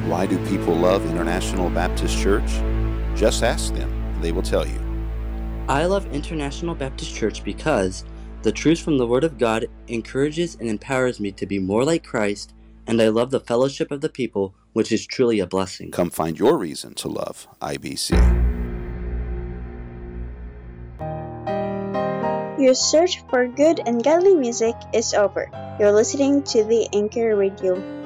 Why do people love International Baptist Church? Just ask them, and they will tell you. I love International Baptist Church because the truth from the Word of God encourages and empowers me to be more like Christ, and I love the fellowship of the people, which is truly a blessing. Come find your reason to love IBC. Your search for good and godly music is over. You're listening to the Anchor Radio.